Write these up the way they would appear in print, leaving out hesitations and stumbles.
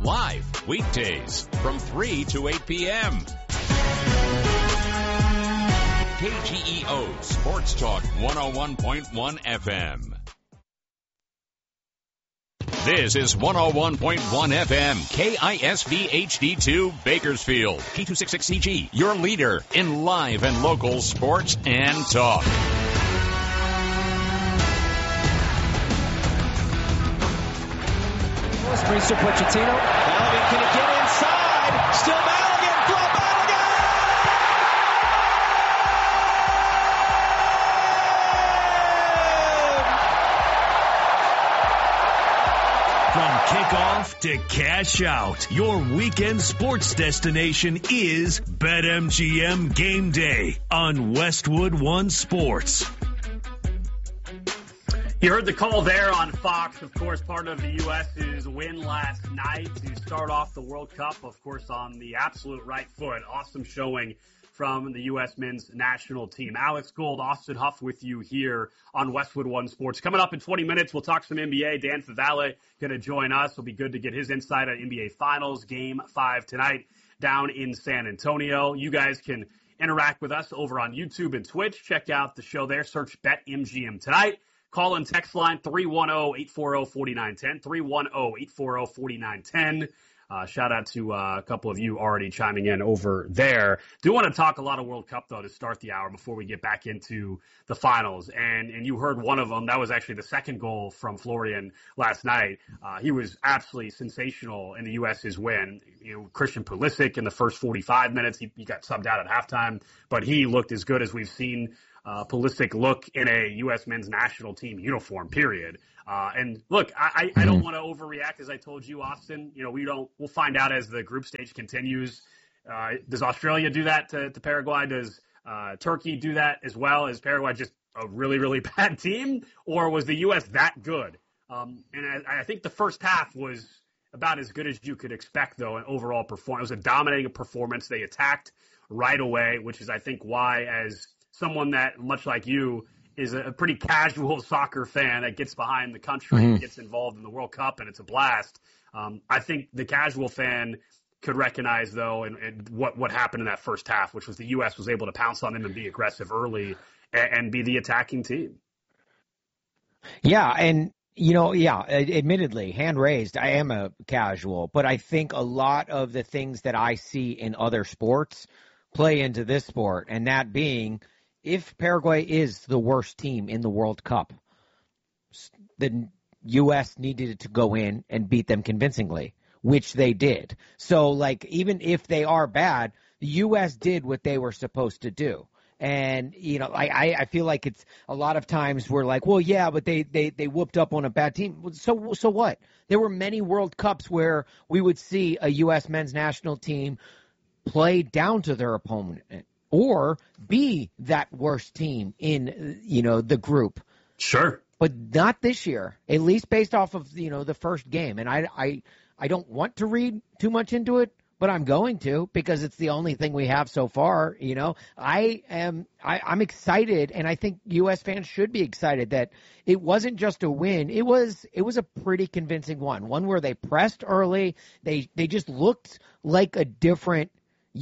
Live weekdays from 3 to 8 p.m. KGEO Sports Talk 101.1 FM. This is 101.1 FM, KISV HD2 Bakersfield, K266CG, your leader in live and local sports and talk. Brings to Pochettino. Balogun, can it get inside? Still Balogun from Balogun! From kickoff to cash out, your weekend sports destination is BetMGM Game Day on Westwood One Sports. You heard the call there on Fox, of course, part of the U.S.'s win last night to start off the World Cup, of course, on the absolute right foot. Awesome showing from the U.S. men's national team. Alex Gold, Austin Huff with you here on Westwood One Sports. Coming up in 20 minutes, we'll talk some NBA. Dan Favale going to join us. It'll be good to get his insight on NBA Finals, Game 5 tonight down in San Antonio. You guys can interact with us over on YouTube and Twitch. Check out the show there. Search BetMGM tonight. Call and text line 310-840-4910, 310-840-4910. Shout out to a couple of you already chiming in over there. Do want to talk a lot of World Cup, though, to start the hour before we get back into the finals. And you heard one of them. That was actually the second goal from Florian last night. He was absolutely sensational in the U.S.'s win. You know, Christian Pulisic in the first 45 minutes, he got subbed out at halftime, but he looked as good as we've seen Pulisic look in a U.S. men's national team uniform, period. And look, I don't want to overreact, as I told you, Austin. You know, we'll find out as the group stage continues. Does Australia do that to Paraguay? Does Turkey do that as well? Is Paraguay just a really, really bad team? Or was the U.S. that good? And I think the first half was about as good as you could expect, though, an overall performance. It was a dominating performance. They attacked right away, which is, I think, why, as someone that, much like you, is a pretty casual soccer fan that gets behind the country and gets involved in the World Cup, and it's a blast. I think the casual fan could recognize, though, and what happened in that first half, which was the U.S. was able to pounce on them and be aggressive early and be the attacking team. Yeah, and, admittedly, hand raised, I am a casual, but I think a lot of the things that I see in other sports play into this sport, and that being, if Paraguay is the worst team in the World Cup, the U.S. needed to go in and beat them convincingly, which they did. So, even if they are bad, the U.S. did what they were supposed to do. And, I feel like it's a lot of times we're like, well, yeah, but they whooped up on a bad team. So what? There were many World Cups where we would see a U.S. men's national team play down to their opponent or be that worst team in, the group. Sure. But not this year, at least based off of, the first game. And I don't want to read too much into it, but I'm going to because it's the only thing we have so far. I'm excited, and I think U.S. fans should be excited that it wasn't just a win. It was a pretty convincing one where they pressed early. They just looked like a different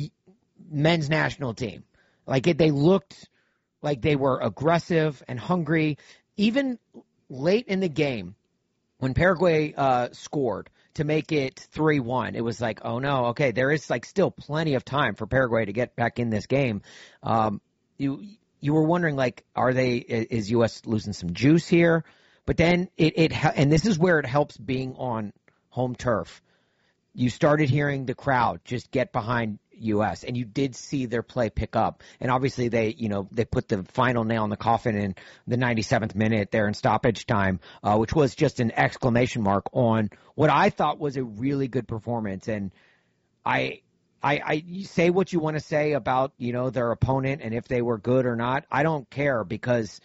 men's national team. They looked like they were aggressive and hungry. Even late in the game, when Paraguay scored to make it 3-1, it was like, oh no, okay, there is still plenty of time for Paraguay to get back in this game. You were wondering, is U.S. losing some juice here? But then and this is where it helps being on home turf. You started hearing the crowd just get behind U.S., and you did see their play pick up. And obviously they put the final nail in the coffin in the 97th minute there in stoppage time, which was just an exclamation mark on what I thought was a really good performance. And I you say what you want to say about, their opponent and if they were good or not. I don't care because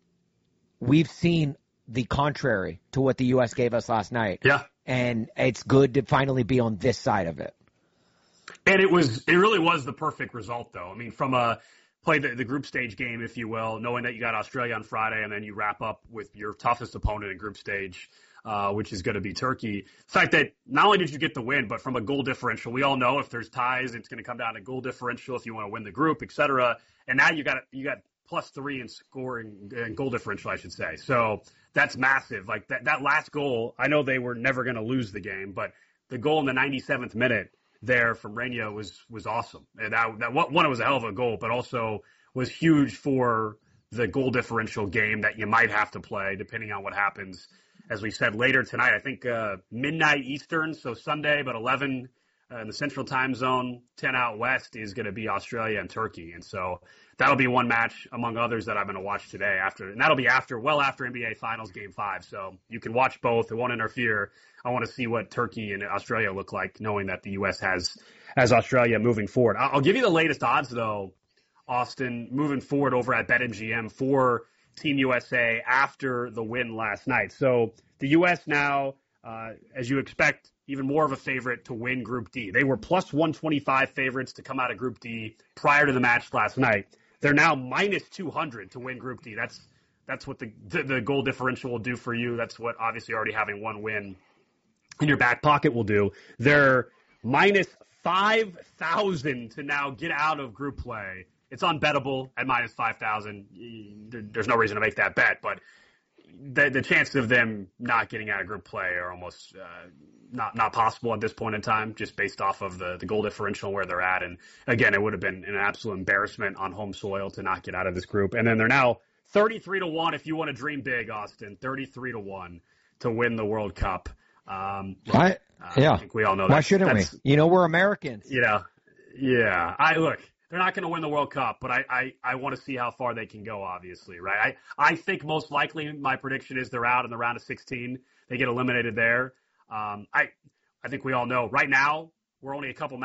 we've seen the contrary to what the U.S. gave us last night. Yeah. And it's good to finally be on this side of it. And it really was the perfect result, though. I mean, from play the group stage game, if you will, knowing that you got Australia on Friday and then you wrap up with your toughest opponent in group stage which is going to be Turkey. The fact that not only did you get the win, but from a goal differential, we all know if there's ties, it's going to come down to goal differential if you want to win the group, et cetera. And now you got +3 in scoring and goal differential, I should say. So that's massive. Like that last goal, I know they were never going to lose the game, but the goal in the 97th minute there from Reina was awesome. And that one, it was a hell of a goal, but also was huge for the goal differential game that you might have to play depending on what happens. As we said later tonight, I think midnight Eastern, so Sunday, but 11 in the Central Time Zone, 10 out west is going to be Australia and Turkey. And so that'll be one match among others that I'm going to watch today and that'll be well after NBA Finals Game 5. So you can watch both. It won't interfere. I want to see what Turkey and Australia look like, knowing that the U.S. has Australia moving forward. I'll give you the latest odds, though, Austin, moving forward over at BetMGM for Team USA after the win last night. So the U.S. now, as you expect, even more of a favorite to win Group D. They were +125 favorites to come out of Group D prior to the match last night. They're now -200 to win Group D. That's what the goal differential will do for you. That's what obviously already having one win in your back pocket will do. They're -5,000 to now get out of group play. It's unbettable at -5,000. There's no reason to make that bet, but the chances of them not getting out of group play are almost not possible at this point in time, just based off of the goal differential where they're at. And again, it would have been an absolute embarrassment on home soil to not get out of this group. And then they're now 33-1 if you want to dream big, Austin. 33-1 to win the World Cup. I think we all know that. Why shouldn't we? We're Americans. Yeah. Look, they're not going to win the World Cup, but I want to see how far they can go, obviously, right? I think most likely my prediction is they're out in the round of 16. They get eliminated there. I think we all know right now we're only a couple